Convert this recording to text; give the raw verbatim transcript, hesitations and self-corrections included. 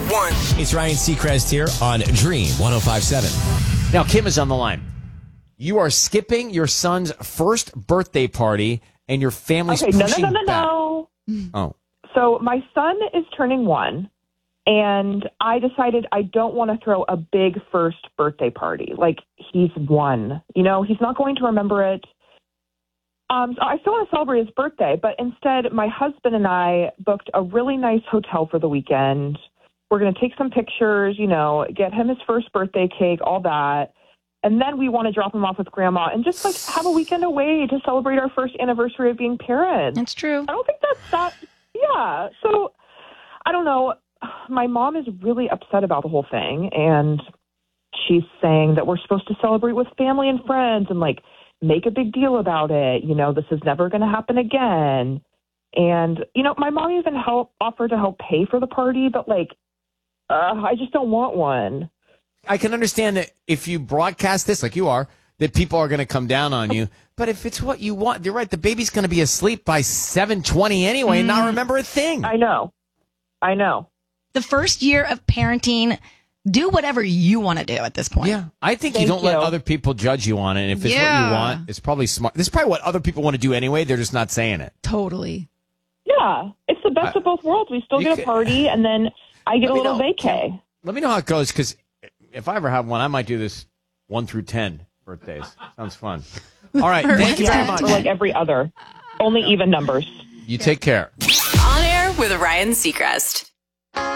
one. It's Ryan Seacrest here on Dream one oh five point seven. Now, Kim is on the line. You are skipping your son's first birthday party, and your family's Okay, no, no, pushing no, no, back. no. Oh, So my son is turning one, and I decided I don't want to throw a big first birthday party. Like, he's one. You know, he's not going to remember it. Um, so I still want to celebrate his birthday, but instead my husband and I booked a really nice hotel for the weekend. We're going to take some pictures, you know, get him his first birthday cake, all that. And then we want to drop him off with grandma and just like have a weekend away to celebrate our first anniversary of being parents. That's true. I don't think that's that. Yeah. So I don't know. My mom is really upset about the whole thing. And she's saying that we're supposed to celebrate with family and friends and like make a big deal about it. You know, this is never going to happen again. And, you know, my mom even help offered to help pay for the party, but like, uh, I just don't want one. I can understand that if you broadcast this like you are, that people are going to come down on you. But if it's what you want, you're right. The baby's going to be asleep by seven twenty anyway mm. and not remember a thing. I know. I know. The first year of parenting, do whatever you want to do at this point. Yeah. I think Thank you don't you. let other people judge you on it. And if it's Yeah. what you want, it's probably smart. This is probably what other people want to do anyway. They're just not saying it. Totally. Yeah. It's the best I, of both worlds. We still you get could, a party, and then I get a little know, vacay. Let me know how it goes, because if I ever have one, I might do this one through ten birthdays. Sounds fun. All right. Thank you very much. Or like every other. Only even numbers. You take care. On air with Ryan Seacrest.